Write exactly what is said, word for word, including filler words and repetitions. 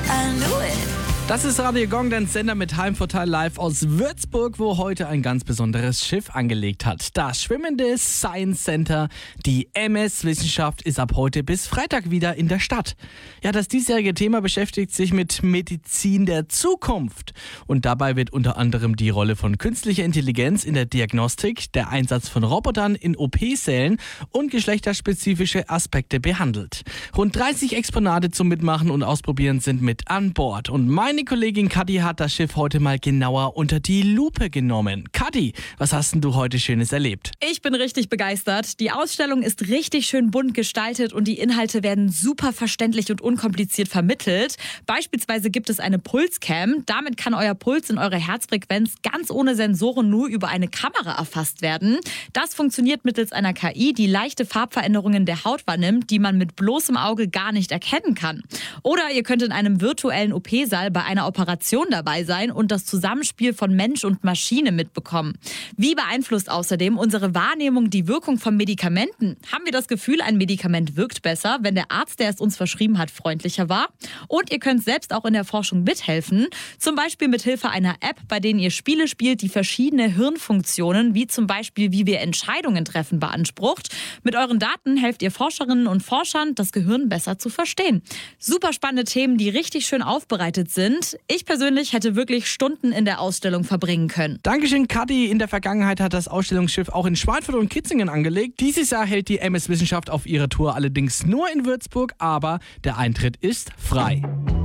I knew it. Das ist Radio Gong, der Sender mit Heimvorteil live aus Würzburg, wo heute ein ganz besonderes Schiff angelegt hat. Das schwimmende Science Center. Die M S Wissenschaft ist ab heute bis Freitag wieder in der Stadt. Ja, das diesjährige Thema beschäftigt sich mit Medizin der Zukunft. Und dabei wird unter anderem die Rolle von künstlicher Intelligenz in der Diagnostik, der Einsatz von Robotern in O P-Sälen und geschlechterspezifische Aspekte behandelt. Rund dreißig Exponate zum Mitmachen und Ausprobieren sind mit an Bord. Und meine Kollegin Kathi hat das Schiff heute mal genauer unter die Lupe genommen. Kathi, was hast denn du heute Schönes erlebt? Ich bin richtig begeistert. Die Ausstellung ist richtig schön bunt gestaltet und die Inhalte werden super verständlich und unkompliziert vermittelt. Beispielsweise gibt es eine Pulscam. Damit kann euer Puls und eure Herzfrequenz ganz ohne Sensoren nur über eine Kamera erfasst werden. Das funktioniert mittels einer K I, die leichte Farbveränderungen der Haut wahrnimmt, die man mit bloßem Auge gar nicht erkennen kann. Oder ihr könnt in einem virtuellen O P-Saal bei einer Operation dabei sein und das Zusammenspiel von Mensch und Maschine mitbekommen. Wie beeinflusst außerdem unsere Wahrnehmung die Wirkung von Medikamenten? Haben wir das Gefühl, ein Medikament wirkt besser, wenn der Arzt, der es uns verschrieben hat, freundlicher war? Und ihr könnt selbst auch in der Forschung mithelfen, zum Beispiel mit Hilfe einer App, bei denen ihr Spiele spielt, die verschiedene Hirnfunktionen, wie zum Beispiel, wie wir Entscheidungen treffen, beansprucht. Mit euren Daten helft ihr Forscherinnen und Forschern, das Gehirn besser zu verstehen. Super spannende Themen, die richtig schön aufbereitet sind. Ich persönlich hätte wirklich Stunden in der Ausstellung verbringen können. Dankeschön, Kathi. In der Vergangenheit hat das Ausstellungsschiff auch in Schweinfurt und Kitzingen angelegt. Dieses Jahr hält die M S Wissenschaft auf ihrer Tour allerdings nur in Würzburg, aber der Eintritt ist frei.